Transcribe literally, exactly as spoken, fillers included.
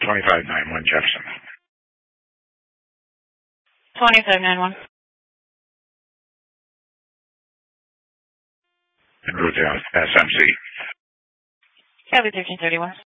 twenty-five ninety-one Jefferson. twenty-five ninety-one. En route to S M C. Copy thirteen thirty-one.